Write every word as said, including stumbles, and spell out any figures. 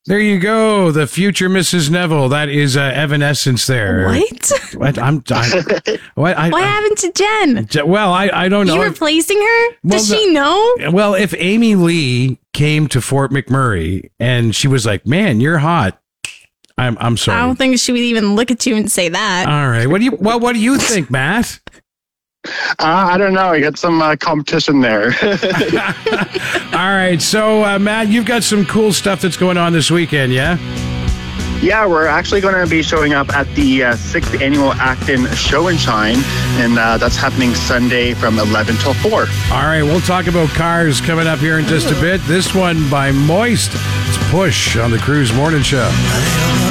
There you go. The future Missus Neville. That is uh, Evanescence there. What? What? I'm, I'm what, I, what I, happened to Jen? Well, I, I don't know. You replacing her? Well, Does she know? Well, if Amy Lee came to Fort McMurray and she was like, man, you're hot. I'm I'm sorry. I don't think she would even look at you and say that. All right. What do you well, what do you think, Matt? Uh, I don't know. I got some uh, competition there. All right. So, uh, Matt, you've got some cool stuff that's going on this weekend, yeah? Yeah, we're actually going to be showing up at the uh, sixth annual Acton Show and Shine, and uh, that's happening Sunday from eleven till four. All right. We'll talk about cars coming up here in just a bit. This one by Moist. It's Push on the Cruise Morning Show.